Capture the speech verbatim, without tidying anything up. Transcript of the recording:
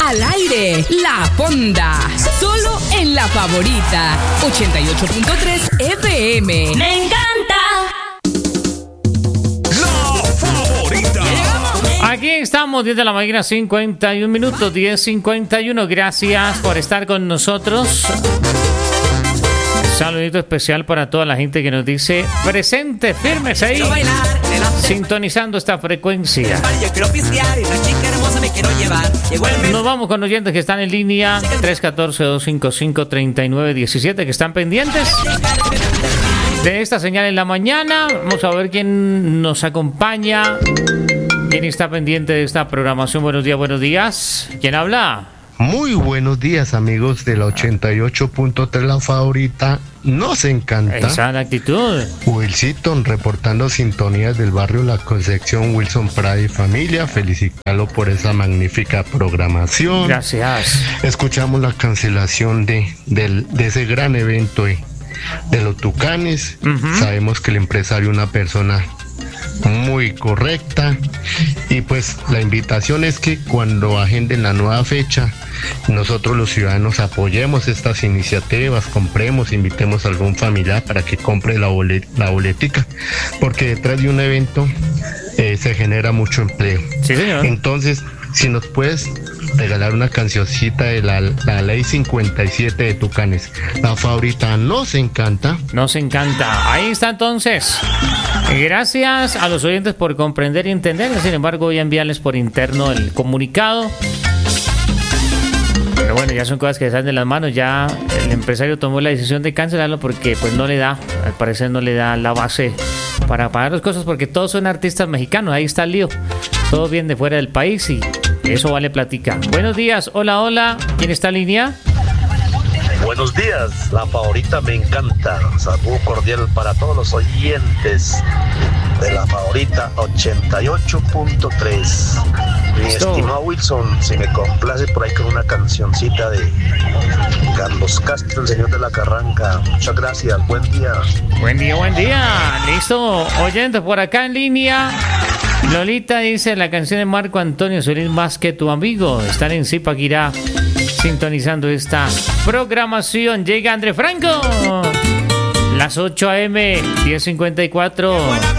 Al aire, La Fonda. Solo en La Favorita. ochenta y ocho punto tres F M. ¡Me encanta! La Favorita. Aquí estamos, diez de la mañana, cincuenta y un minutos, diez cincuenta y uno. Gracias por estar con nosotros. Saludito especial para toda la gente que nos dice presente, firmes ahí, sintonizando esta frecuencia. Nos vamos con oyentes que están en línea tres uno cuatro, dos cinco cinco, tres nueve uno siete, que están pendientes de esta señal en la mañana. Vamos a ver quién nos acompaña, quién está pendiente de esta programación. Buenos días, buenos días. ¿Quién habla? Muy buenos días, amigos de la ochenta y ocho punto tres, La Favorita. Nos encanta. Esa es la actitud. Wilson reportando sintonías del barrio La Concepción. Wilson Prada y familia, felicitarlo por esa magnífica programación. Gracias. Escuchamos la cancelación de, del, de ese gran evento de, de los Tucanes. Uh-huh. Sabemos que el empresario es una persona muy correcta, y pues la invitación es que cuando agenden la nueva fecha, nosotros los ciudadanos apoyemos estas iniciativas, compremos, invitemos a algún familiar para que compre la, bolet- la boletica, porque detrás de un evento eh, se genera mucho empleo. Sí, señor. Entonces, si nos puedes regalar una cancioncita de la, la ley cincuenta y siete de Tucanes, La Favorita nos encanta. Nos encanta. Ahí está entonces. Gracias a los oyentes por comprender y entender. Sin embargo, voy a enviarles por interno el comunicado. Pero bueno, ya son cosas que salen de las manos. Ya el empresario tomó la decisión de cancelarlo porque pues no le da, al parecer no le da la base para pagar las cosas, porque todos son artistas mexicanos. Ahí está el lío. Todos vienen de fuera del país y eso vale plática. Buenos días, hola, hola. ¿Quién está en línea? Buenos días, La Favorita me encanta. Saludo cordial para todos los oyentes de La Favorita ochenta y ocho punto tres. Mi Listo. estimado Wilson, si me complace por ahí con una cancioncita de Carlos Castro, el señor de la Carranca. Muchas gracias, buen día. Buen día, buen día. Listo, oyentes por acá en línea. Lolita dice la canción de Marco Antonio Solís, Más que tu amigo. Están en Zipaquirá sintonizando esta programación. Llega André Franco. Las ocho a eme, diez cincuenta y cuatro.